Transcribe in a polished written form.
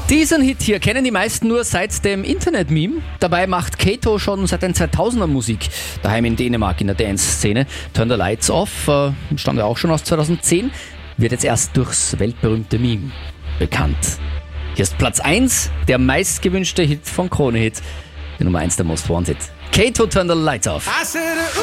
Diesen Hit hier kennen die meisten nur seit dem Internet-Meme. Dabei macht Kato schon seit den 2000er Musik, daheim in Dänemark in der Dance-Szene. Turn the Lights Off, stammt ja auch schon aus 2010, wird jetzt erst durchs weltberühmte Meme bekannt. Hier ist Platz 1, der meistgewünschte Hit von Krone Hit, die Nummer 1 der Most Wanted. Kato, Turn the Lights Off.